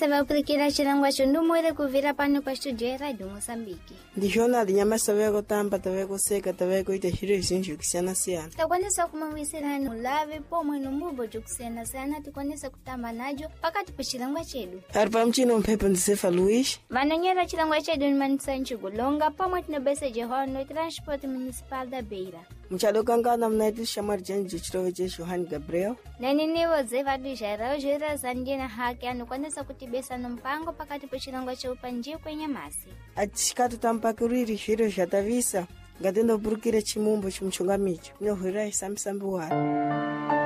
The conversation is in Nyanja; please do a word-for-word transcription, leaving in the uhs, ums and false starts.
Tavapulikira chilangwa chondumwere kuvira pano pa studio ya Radio Mozambique. Ndi jornali nyamasa veko tamba taveko seka taveko ita hiro izinju kisiyana siyana. Takwanisa kumawisirani ulavi pomwe numbubo jukusiyana siyana tikwanisa kutamba najo pakati pa chilangwa chedu. Harpa mchino mpepo ndisefa Luish. Vananyera chilangwa chedu ni manisa nchigulonga pomwe tinobese jehono transport municipal da Beira. Mchalo kangana mnaitu shamari janji chirowe jesho Johan Gabriel. Nani niwo zevadu jarao jira zandina haki anu kwanisa kutibesa numpango pakati pa chilangwa cha upanji kwenye masi. Achikatu tampakuriri hiro jatavisa. Ngatendo burukire chimumbo chumchunga micho. Nyo huirai samsambu wara.